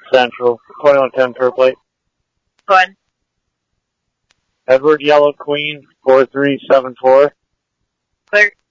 Central, 2110 per plate. Go ahead. Edward Yellow Queen, 4374. Clear.